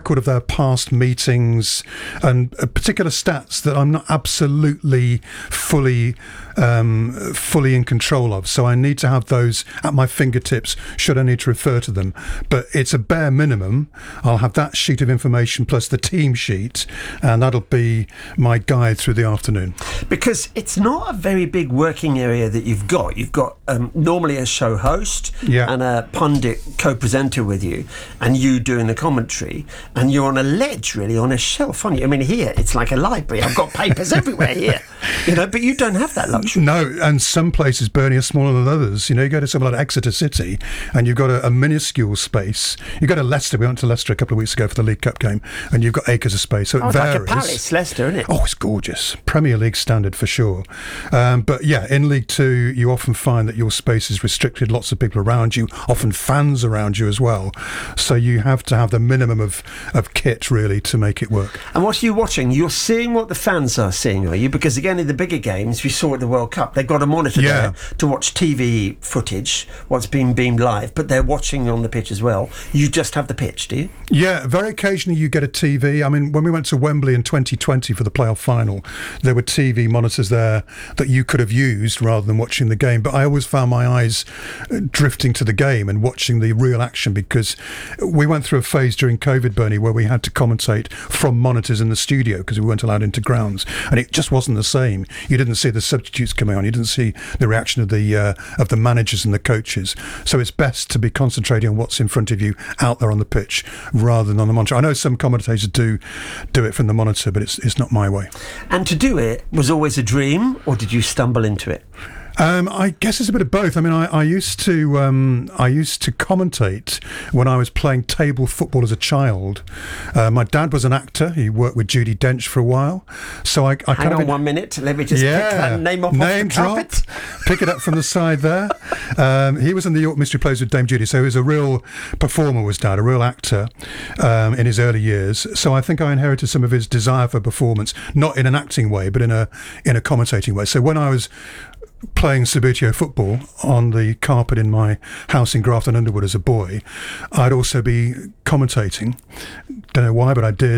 record of their past meetings and particular stats that I'm not absolutely fully in control of. So I need to have those at my fingertips should I need to refer to them. But it's a bare minimum. I'll have that sheet of information plus the team sheet, and that'll be my guide through the afternoon. Because it's not a very big working area that you've got. You've got normally a show host and a pundit co-presenter with you, and you doing the commentary, and you're on a ledge, really, on a shelf, aren't you? I mean, here, it's like a library. I've got papers everywhere here, but you don't have that luxury. No, and some places, Bernie, are smaller than others. You go to somewhere like Exeter City, and you've got a minuscule space. You go to Leicester. We went to Leicester a couple of weeks ago for the League Cup game, and you've got acres of space. So it varies. Like a palace, Leicester, isn't it? Oh, it's gorgeous. Premier League standard for sure. But yeah, in League Two, you often find that your space is restricted. Lots of people around you, often fans around you as well. So you have to have the minimum of kit, really, to make it work. And what are you watching? You're seeing what the fans are seeing, are you? Because again, in the bigger games, we saw at the World Cup, they've got a monitor there to watch TV footage, what's being beamed live, but they're watching on the pitch as well. You just have the pitch, do you? Yeah, very occasionally you get a TV. I mean, when we went to Wembley in 2020 for the playoff final, there were TV monitors there that you could have used rather than watching the game. But I always found my eyes drifting to the game and watching the real action, because we went through a phase during COVID, Bernie, where we had to commentate from monitors in the studio because we weren't allowed into grounds, and it just wasn't the same. You didn't see the substitutes coming on. You didn't see the reaction of the managers and the coaches. So it's best to be concentrating on what's in front of you out there on the pitch rather than on the monitor. I know some commentators do it from the monitor, but it's not my way. And to do it was always a dream, or did you stumble into it? I guess it's a bit of both. I mean, I used to commentate when I was playing table football as a child. My dad was an actor. He worked with Judi Dench for a while. So I hang on 1 minute. Let me just pick that name off the carpet. Pick it up from the side there. He was in the York Mystery Plays with Dame Judi, so he was a real performer, was Dad, a real actor in his early years. So I think I inherited some of his desire for performance, not in an acting way, but in a commentating way. So when I was playing Subbuteo football on the carpet in my house in Grafton Underwood as a boy, I'd also be commentating. Don't know why, but I did.